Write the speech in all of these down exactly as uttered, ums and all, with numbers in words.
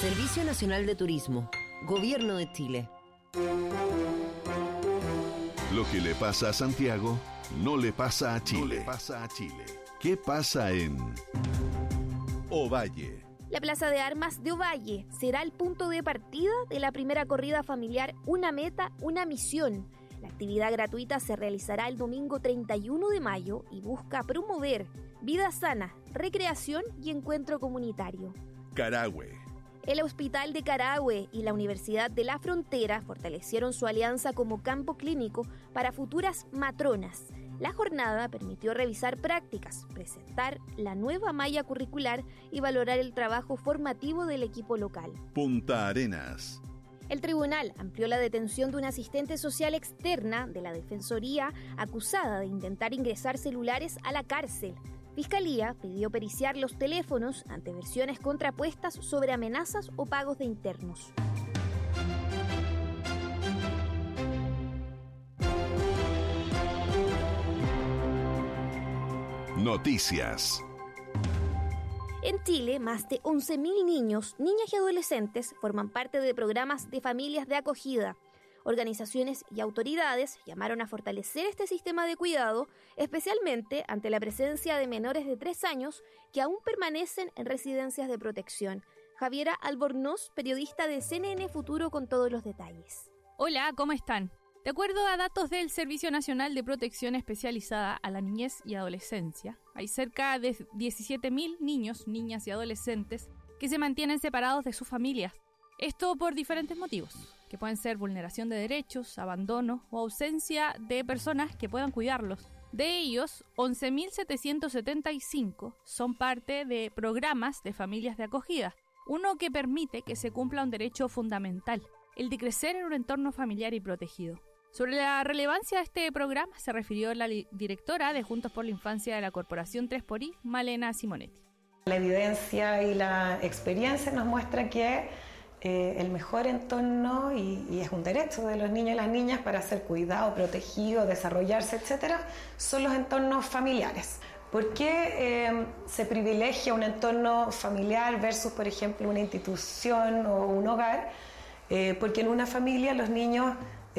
Servicio Nacional de Turismo, Gobierno de Chile. Lo que le pasa a Santiago no le pasa a Chile. No le pasa a Chile. ¿Qué pasa en Ovalle? La Plaza de Armas de Ovalle será el punto de partida de la primera corrida familiar Una Meta, Una Misión. La actividad gratuita se realizará el domingo treinta y uno de mayo y busca promover vida sana, recreación y encuentro comunitario. Carahue. El Hospital de Carahue y la Universidad de la Frontera fortalecieron su alianza como campo clínico para futuras matronas. La jornada permitió revisar prácticas, presentar la nueva malla curricular y valorar el trabajo formativo del equipo local. Punta Arenas. El tribunal amplió la detención de una asistente social externa de la Defensoría acusada de intentar ingresar celulares a la cárcel. Fiscalía pidió periciar los teléfonos ante versiones contrapuestas sobre amenazas o pagos de internos. Noticias. En Chile, más de once mil niños, niñas y adolescentes forman parte de programas de familias de acogida. Organizaciones y autoridades llamaron a fortalecer este sistema de cuidado, especialmente ante la presencia de menores de tres años que aún permanecen en residencias de protección. Javiera Albornoz, periodista de C N N Futuro, con todos los detalles. Hola, ¿cómo están? De acuerdo a datos del Servicio Nacional de Protección Especializada a la Niñez y Adolescencia, hay cerca de diecisiete mil niños, niñas y adolescentes que se mantienen separados de sus familias. Esto por diferentes motivos, que pueden ser vulneración de derechos, abandono o ausencia de personas que puedan cuidarlos. De ellos, once mil setecientos setenta y cinco son parte de programas de familias de acogida, uno que permite que se cumpla un derecho fundamental, el de crecer en un entorno familiar y protegido. Sobre la relevancia de este programa se refirió la li- directora de Juntos por la Infancia de la Corporación tres por I, Malena Simonetti. La evidencia y la experiencia nos muestra que eh, el mejor entorno, y, y es un derecho de los niños y las niñas para ser cuidados, protegidos, desarrollarse, etcétera, son los entornos familiares. ¿Por qué eh, se privilegia un entorno familiar versus, por ejemplo, una institución o un hogar? Eh, porque en una familia los niños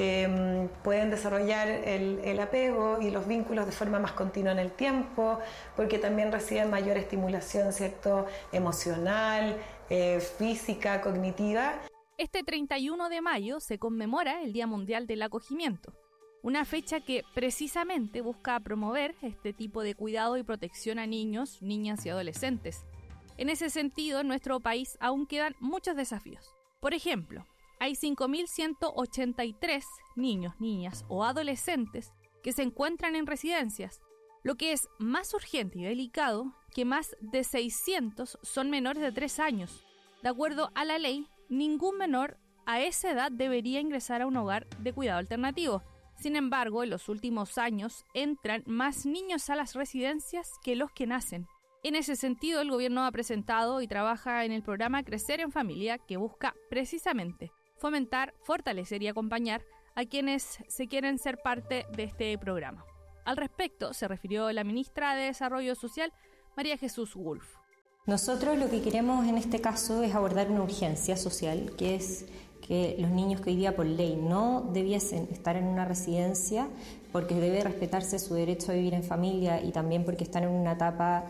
Eh, pueden desarrollar el, el apego y los vínculos de forma más continua en el tiempo, porque también reciben mayor estimulación, ¿cierto?, emocional, eh, física, cognitiva. Este treinta y uno de mayo se conmemora el Día Mundial del Acogimiento, una fecha que precisamente busca promover este tipo de cuidado y protección a niños, niñas y adolescentes. En ese sentido, en nuestro país aún quedan muchos desafíos. Por ejemplo, hay cinco mil ciento ochenta y tres niños, niñas o adolescentes que se encuentran en residencias, lo que es más urgente y delicado que más de seiscientos son menores de tres años. De acuerdo a la ley, ningún menor a esa edad debería ingresar a un hogar de cuidado alternativo. Sin embargo, en los últimos años entran más niños a las residencias que los que nacen. En ese sentido, el gobierno ha presentado y trabaja en el programa Crecer en Familia, que busca precisamente fomentar, fortalecer y acompañar a quienes se quieren ser parte de este programa. Al respecto, se refirió la ministra de Desarrollo Social, María Jesús Wolf. Nosotros lo que queremos en este caso es abordar una urgencia social, que es que los niños que hoy día por ley no debiesen estar en una residencia, porque debe respetarse su derecho a vivir en familia y también porque están en una etapa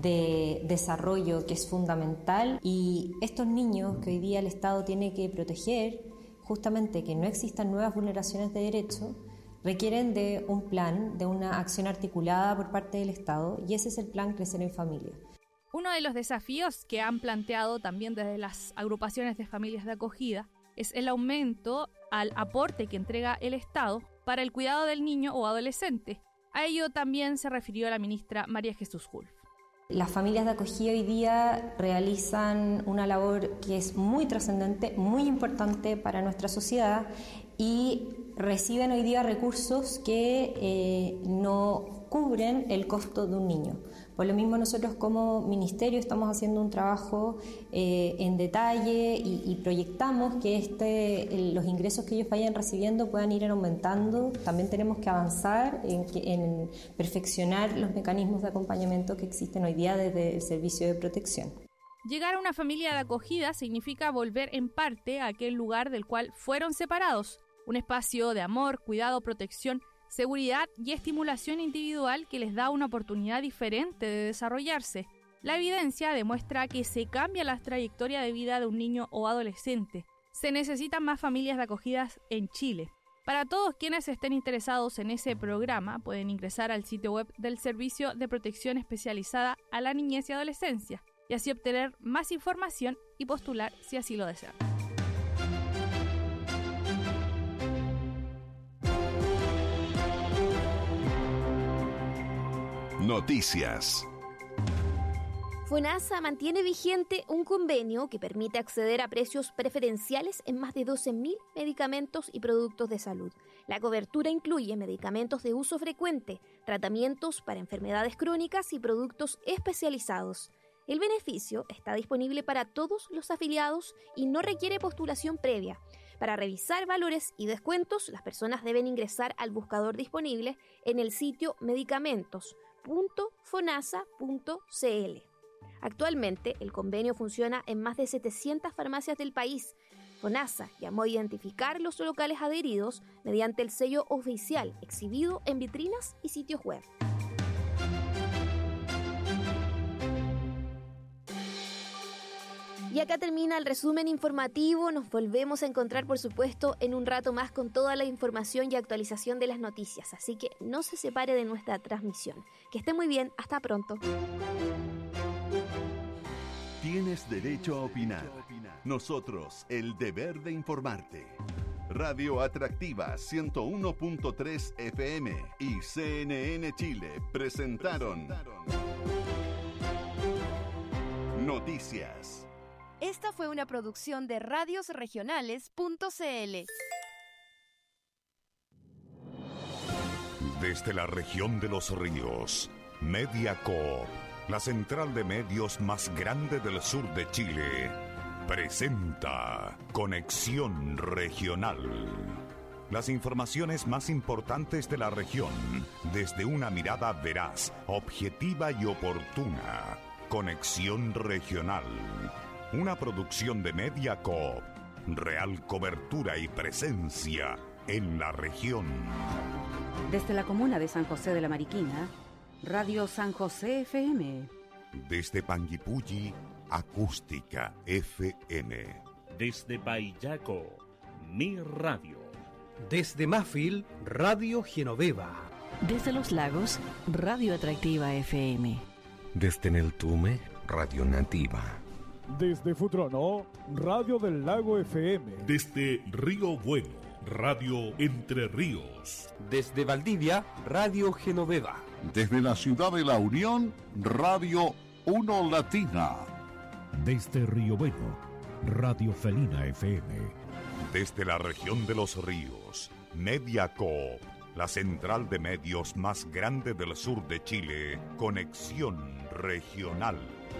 de desarrollo que es fundamental, y estos niños que hoy día el Estado tiene que proteger, justamente que no existan nuevas vulneraciones de derechos, requieren de un plan, de una acción articulada por parte del Estado, y ese es el plan Crecer en Familia. Uno de los desafíos que han planteado también desde las agrupaciones de familias de acogida es el aumento al aporte que entrega el Estado para el cuidado del niño o adolescente. A ello también se refirió la ministra María Jesús Wolf. Las familias de acogida hoy día realizan una labor que es muy trascendente, muy importante para nuestra sociedad, y reciben hoy día recursos que eh, no cubren el costo de un niño. Por lo mismo, nosotros como ministerio estamos haciendo un trabajo eh, en detalle y, y proyectamos que este, el, los ingresos que ellos vayan recibiendo puedan ir aumentando. También tenemos que avanzar en, que, en perfeccionar los mecanismos de acompañamiento que existen hoy día desde el servicio de protección. Llegar a una familia de acogida significa volver en parte a aquel lugar del cual fueron separados, un espacio de amor, cuidado, protección, seguridad y estimulación individual que les da una oportunidad diferente de desarrollarse. La evidencia demuestra que se cambia la trayectoria de vida de un niño o adolescente. Se necesitan más familias de acogidas en Chile. Para todos quienes estén interesados en ese programa, pueden ingresar al sitio web del Servicio de Protección Especializada a la Niñez y Adolescencia y así obtener más información y postular si así lo desean. Noticias. FONASA mantiene vigente un convenio que permite acceder a precios preferenciales en más de doce mil medicamentos y productos de salud. La cobertura incluye medicamentos de uso frecuente, tratamientos para enfermedades crónicas y productos especializados. El beneficio está disponible para todos los afiliados y no requiere postulación previa. Para revisar valores y descuentos, las personas deben ingresar al buscador disponible en el sitio medicamentos punto fonasa punto c l. Actualmente, el convenio funciona en más de setecientas farmacias del país. FONASA llamó a identificar los locales adheridos mediante el sello oficial exhibido en vitrinas y sitios web. Y acá termina el resumen informativo. Nos volvemos a encontrar, por supuesto, en un rato más con toda la información y actualización de las noticias. Así que no se separe de nuestra transmisión. Que esté muy bien. Hasta pronto. Tienes derecho a opinar. Nosotros, el deber de informarte. Radio Atractiva ciento uno punto tres F M y C N N Chile presentaron Noticias. Esta fue una producción de radios regionales punto c l. Desde la región de los ríos, Mediacorp, la central de medios más grande del sur de Chile, presenta Conexión Regional. Las informaciones más importantes de la región desde una mirada veraz, objetiva y oportuna. Conexión Regional. Una producción de Mediacorp. Real cobertura y presencia en la región. Desde la comuna de San José de la Mariquina, Radio San José F M. Desde Panguipulli, Acústica F M. Desde Paillaco, Mi Radio. Desde Mafil, Radio Genoveva. Desde Los Lagos, Radio Atractiva F M. Desde Neltume, Radio Nativa. Desde Futrono, Radio del Lago F M. Desde Río Bueno, Radio Entre Ríos. Desde Valdivia, Radio Genoveva. Desde la ciudad de La Unión, Radio Uno Latina. Desde Río Bueno, Radio Felina F M. Desde la región de los ríos, Mediacorp, la central de medios más grande del sur de Chile, Conexión Regional.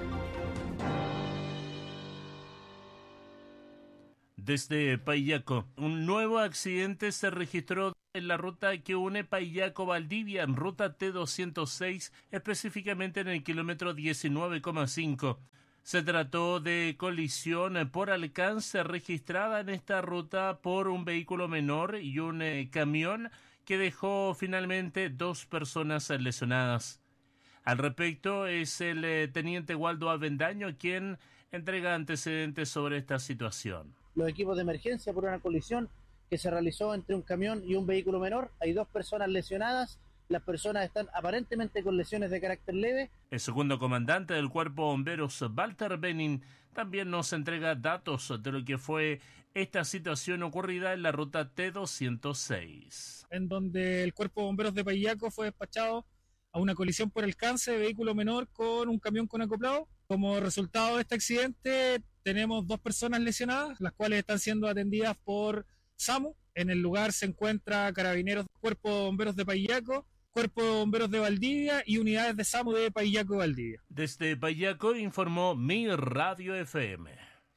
Desde Paillaco, un nuevo accidente se registró en la ruta que une Paillaco-Valdivia, en ruta T doscientos seis, específicamente en el kilómetro diecinueve coma cinco. Se trató de colisión por alcance registrada en esta ruta por un vehículo menor y un eh, camión que dejó finalmente dos personas lesionadas. Al respecto es el eh, teniente Waldo Avendaño quien entrega antecedentes sobre esta situación. Los equipos de emergencia por una colisión que se realizó entre un camión y un vehículo menor. Hay dos personas lesionadas. Las personas están aparentemente con lesiones de carácter leve. El segundo comandante del Cuerpo de Bomberos, Walter Benin, también nos entrega datos de lo que fue esta situación ocurrida en la ruta T doscientos seis. En donde el Cuerpo de Bomberos de Paillaco fue despachado a una colisión por alcance de vehículo menor con un camión con acoplado. Como resultado de este accidente tenemos dos personas lesionadas, las cuales están siendo atendidas por SAMU. En el lugar se encuentra Carabineros, Cuerpo de Bomberos de Paillaco, Cuerpo de Bomberos de Valdivia y unidades de SAMU de Paillaco y Valdivia. Desde Paillaco informó Mi Radio F M.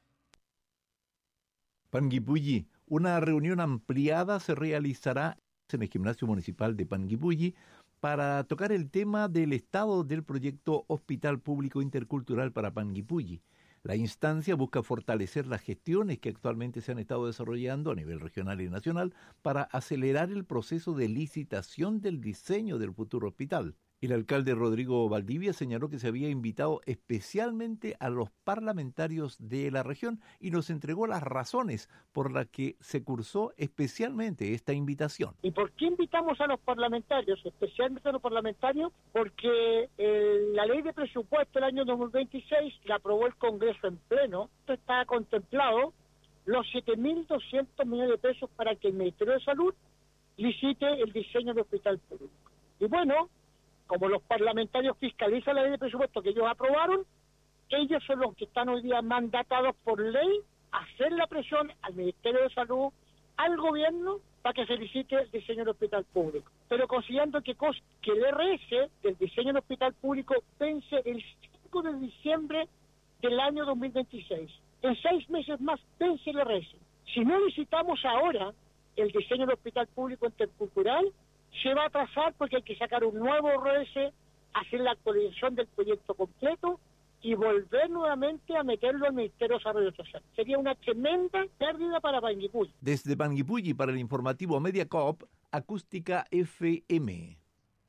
Panguipulli, una reunión ampliada se realizará en el Gimnasio Municipal de Panguipulli para tocar el tema del estado del proyecto Hospital Público Intercultural para Panguipulli. La instancia busca fortalecer las gestiones que actualmente se han estado desarrollando a nivel regional y nacional para acelerar el proceso de licitación del diseño del futuro hospital. El alcalde Rodrigo Valdivia señaló que se había invitado especialmente a los parlamentarios de la región y nos entregó las razones por las que se cursó especialmente esta invitación. ¿Y por qué invitamos a los parlamentarios, especialmente a los parlamentarios? Porque eh, la ley de presupuesto del año dos mil veintiséis la aprobó el Congreso en pleno. Esto está contemplado los siete mil doscientos millones de pesos para que el Ministerio de Salud licite el diseño del hospital público. Y bueno, como los parlamentarios fiscalizan la ley de presupuesto que ellos aprobaron, ellos son los que están hoy día mandatados por ley a hacer la presión al Ministerio de Salud, al gobierno, para que se licite el diseño del hospital público. Pero considerando que, que el R S del diseño del hospital público vence el cinco de diciembre del año dos mil veintiséis. En seis meses más vence el R S. Si no licitamos ahora el diseño del hospital público intercultural, se va a atrasar porque hay que sacar un nuevo R S, hacer la actualización del proyecto completo y volver nuevamente a meterlo al Ministerio de Desarrollo Social. Sería una tremenda pérdida para Panguipulli. Desde Panguipulli para el informativo Mediacorp, Acústica F M.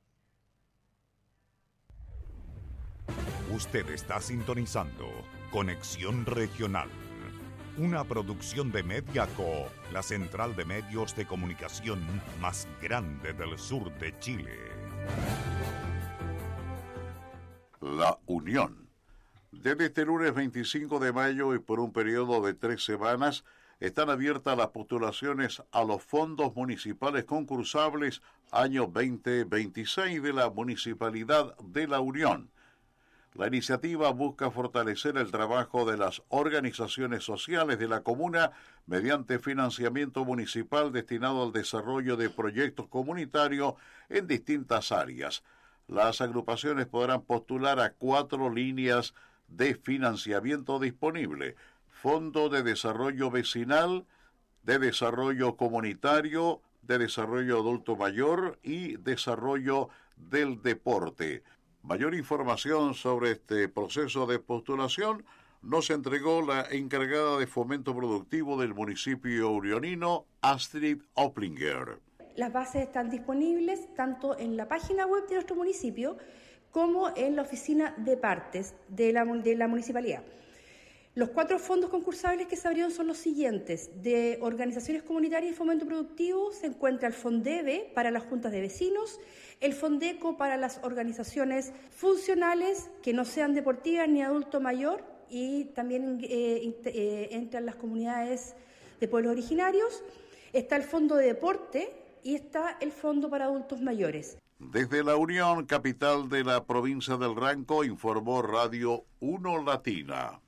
Usted está sintonizando Conexión Regional, una producción de Mediacorp, la central de medios de comunicación más grande del sur de Chile. La Unión. Desde este lunes veinticinco de mayo y por un periodo de tres semanas, están abiertas las postulaciones a los fondos municipales concursables año veinte veintiséis de la Municipalidad de La Unión. La iniciativa busca fortalecer el trabajo de las organizaciones sociales de la comuna mediante financiamiento municipal destinado al desarrollo de proyectos comunitarios en distintas áreas. Las agrupaciones podrán postular a cuatro líneas de financiamiento disponible: Fondo de Desarrollo Vecinal, de Desarrollo Comunitario, de Desarrollo Adulto Mayor y Desarrollo del Deporte. Mayor información sobre este proceso de postulación nos entregó la encargada de Fomento Productivo del municipio unionino, Astrid Oplinger. Las bases están disponibles tanto en la página web de nuestro municipio como en la oficina de partes de la, de la municipalidad. Los cuatro fondos concursables que se abrieron son los siguientes. De organizaciones comunitarias y fomento productivo se encuentra el FONDEVE para las juntas de vecinos, el FONDECO para las organizaciones funcionales que no sean deportivas ni adulto mayor, y también eh, eh, entran las comunidades de pueblos originarios. Está el Fondo de Deporte y está el Fondo para Adultos Mayores. Desde La Unión, capital de la provincia del Ranco, informó Radio uno Latina.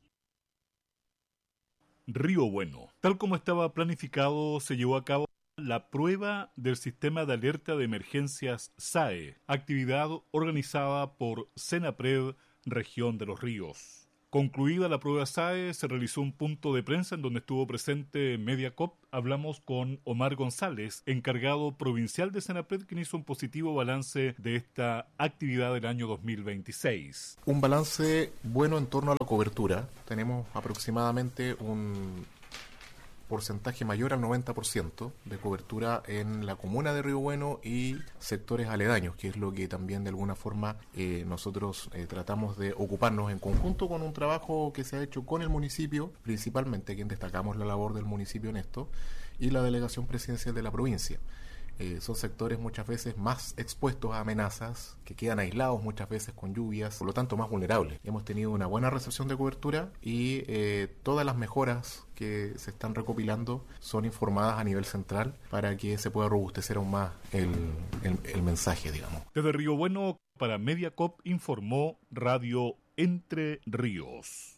Río Bueno. Tal como estaba planificado, se llevó a cabo la prueba del sistema de alerta de emergencias S A E, actividad organizada por Senapred, Región de los Ríos. Concluida la prueba S A E, se realizó un punto de prensa en donde estuvo presente Mediacorp. Hablamos con Omar González, encargado provincial de Senapred, quien hizo un positivo balance de esta actividad del año dos mil veintiséis. Un balance bueno en torno a la cobertura. Tenemos aproximadamente un porcentaje mayor al noventa por ciento de cobertura en la comuna de Río Bueno y sectores aledaños, que es lo que también de alguna forma eh, nosotros eh, tratamos de ocuparnos en conjunto con un trabajo que se ha hecho con el municipio, principalmente quien destacamos la labor del municipio en esto, y la delegación presidencial de la provincia. Eh, son sectores muchas veces más expuestos a amenazas, que quedan aislados muchas veces con lluvias, por lo tanto más vulnerables. Hemos tenido una buena recepción de cobertura y eh, todas las mejoras que se están recopilando son informadas a nivel central para que se pueda robustecer aún más el, el, el mensaje, digamos. Desde Río Bueno, para Mediacorp, informó Radio Entre Ríos.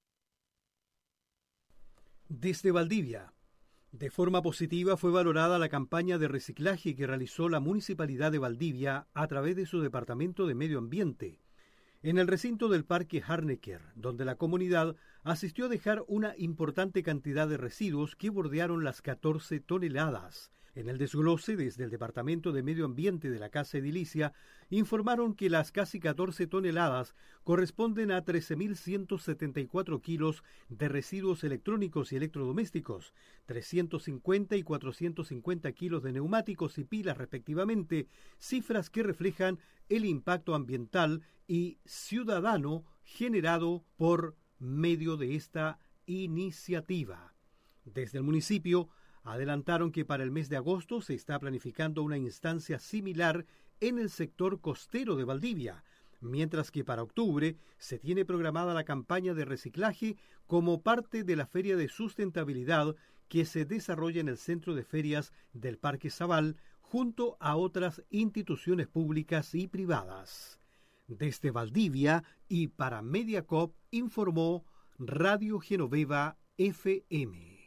Desde Valdivia. De forma positiva fue valorada la campaña de reciclaje que realizó la Municipalidad de Valdivia a través de su Departamento de Medio Ambiente, en el recinto del Parque Harnecker, donde la comunidad asistió a dejar una importante cantidad de residuos que bordearon las catorce toneladas, En el desglose, desde el Departamento de Medio Ambiente de la Casa Edilicia, informaron que las casi catorce toneladas corresponden a trece mil ciento setenta y cuatro kilos de residuos electrónicos y electrodomésticos, trescientos cincuenta y cuatrocientos cincuenta kilos de neumáticos y pilas respectivamente, cifras que reflejan el impacto ambiental y ciudadano generado por medio de esta iniciativa. Desde el municipio adelantaron que para el mes de agosto se está planificando una instancia similar en el sector costero de Valdivia, mientras que para octubre se tiene programada la campaña de reciclaje como parte de la Feria de Sustentabilidad que se desarrolla en el Centro de Ferias del Parque Zabal junto a otras instituciones públicas y privadas. Desde Valdivia y para Mediacorp informó Radio Genoveva F M.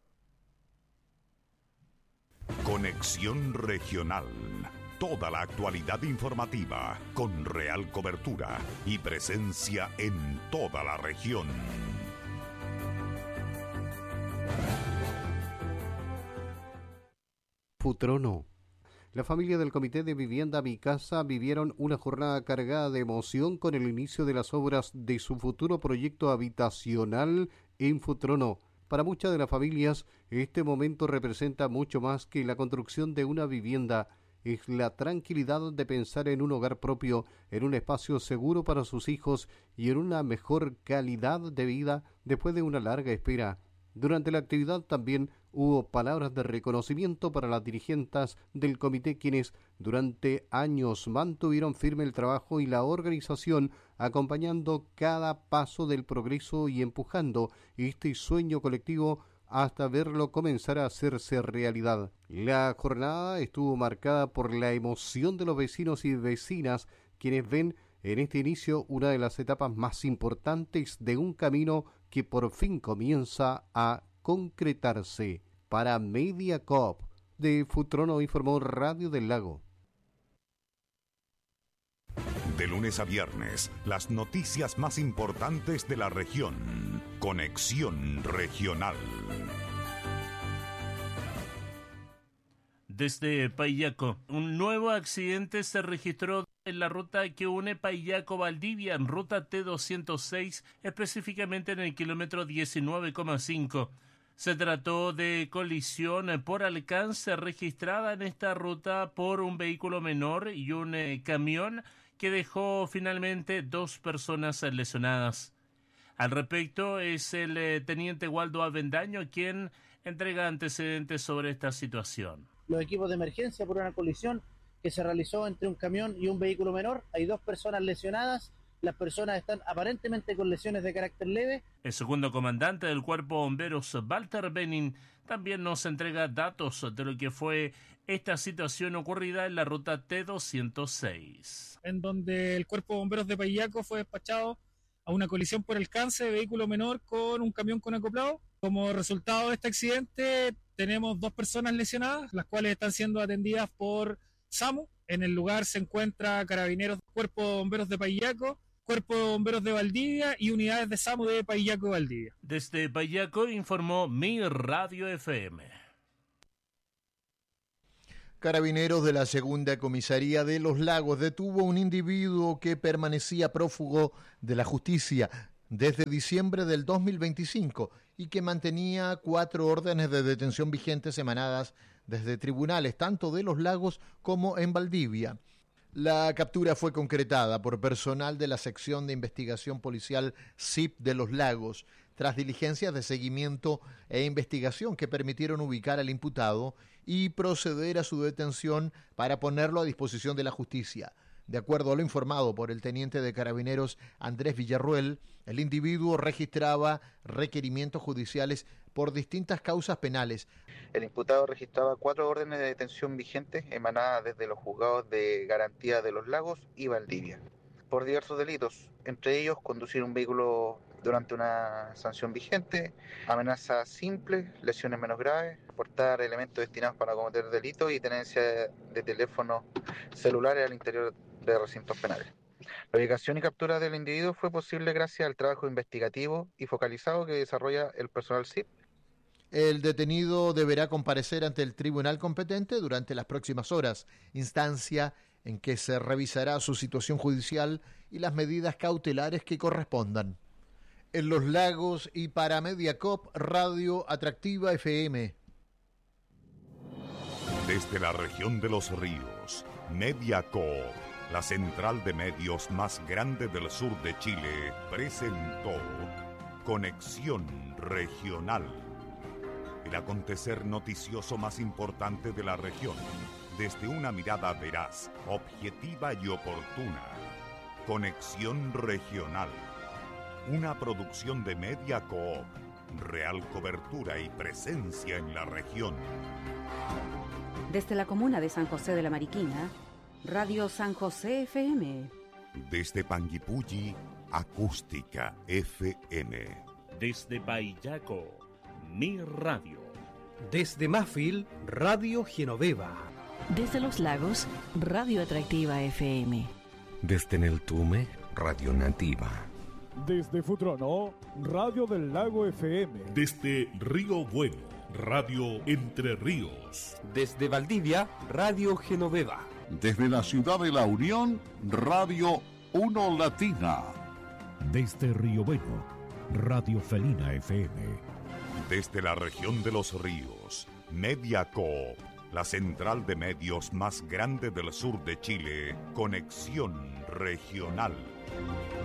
Conexión Regional. Toda la actualidad informativa con real cobertura y presencia en toda la región. Futrono. La familia del Comité de Vivienda Mi Casa vivieron una jornada cargada de emoción con el inicio de las obras de su futuro proyecto habitacional en Futrono. Para muchas de las familias, este momento representa mucho más que la construcción de una vivienda. Es la tranquilidad de pensar en un hogar propio, en un espacio seguro para sus hijos y en una mejor calidad de vida después de una larga espera. Durante la actividad también hubo palabras de reconocimiento para las dirigentes del comité, quienes durante años mantuvieron firme el trabajo y la organización, acompañando cada paso del progreso y empujando este sueño colectivo hasta verlo comenzar a hacerse realidad. La jornada estuvo marcada por la emoción de los vecinos y vecinas, quienes ven en este inicio una de las etapas más importantes de un camino que por fin comienza a concretarse. Para Mediacorp, de Futrono informó Radio del Lago. De lunes a viernes, las noticias más importantes de la región. Conexión Regional. Desde Paillaco, un nuevo accidente se registró en la ruta que une Paillaco-Valdivia, en ruta T doscientos seis, específicamente en el kilómetro diecinueve coma cinco. Se trató de colisión por alcance registrada en esta ruta por un vehículo menor y un eh, camión que dejó finalmente dos personas lesionadas. Al respecto es el eh, teniente Waldo Avendaño quien entrega antecedentes sobre esta situación. Los equipos de emergencia por una colisión que se realizó entre un camión y un vehículo menor. Hay dos personas lesionadas. Las personas están aparentemente con lesiones de carácter leve. El segundo comandante del Cuerpo de Bomberos, Walter Benin, también nos entrega datos de lo que fue esta situación ocurrida en la ruta T doscientos seis. En donde el Cuerpo de Bomberos de Paillaco fue despachado a una colisión por alcance de vehículo menor con un camión con acoplado. Como resultado de este accidente tenemos dos personas lesionadas, las cuales están siendo atendidas por SAMU. En el lugar se encuentra Carabineros, Cuerpo de Bomberos de Paillaco, Cuerpo de Bomberos de Valdivia y unidades de SAMU de Paillaco y Valdivia. Desde Paillaco informó Mi Radio F M. Carabineros de la Segunda Comisaría de Los Lagos detuvo un individuo que permanecía prófugo de la justicia desde diciembre del dos mil veinticinco y que mantenía cuatro órdenes de detención vigentes emanadas desde tribunales tanto de Los Lagos como en Valdivia. La captura fue concretada por personal de la sección de investigación policial S I P de Los Lagos, tras diligencias de seguimiento e investigación que permitieron ubicar al imputado y proceder a su detención para ponerlo a disposición de la justicia. De acuerdo a lo informado por el teniente de Carabineros Andrés Villarruel, el individuo registraba requerimientos judiciales por distintas causas penales. El imputado registraba cuatro órdenes de detención vigentes emanadas desde los juzgados de garantía de Los Lagos y Valdivia, por diversos delitos, entre ellos conducir un vehículo durante una sanción vigente, amenaza simple, lesiones menos graves, portar elementos destinados para cometer delitos y tenencia de teléfonos celulares al interior de recintos penales. La ubicación y captura del individuo fue posible gracias al trabajo investigativo y focalizado que desarrolla el personal S I P. El detenido deberá comparecer ante el tribunal competente durante las próximas horas, instancia en que se revisará su situación judicial y las medidas cautelares que correspondan. En Los Lagos y para Mediacop, Radio Atractiva F M. Desde la región de Los Ríos, Mediacop, la central de medios más grande del sur de Chile, presentó Conexión Regional. El acontecer noticioso más importante de la región, desde una mirada veraz, objetiva y oportuna. Conexión Regional. Una producción de Mediacoop. Real cobertura y presencia en la región. Desde la comuna de San José de la Mariquina, Radio San José F M. Desde Panguipulli, Acústica F M. Desde Paillaco, Mi Radio. Desde Mafil, Radio Genoveva. Desde Los Lagos, Radio Atractiva F M. Desde Neltume, Radio Nativa. Desde Futrono, Radio del Lago F M. Desde Río Bueno, Radio Entre Ríos. Desde Valdivia, Radio Genoveva. Desde la ciudad de La Unión, Radio Uno Latina. Desde Río Bueno, Radio Felina F M. Desde la región de Los Ríos, Mediacoop, la central de medios más grande del sur de Chile, Conexión Regional.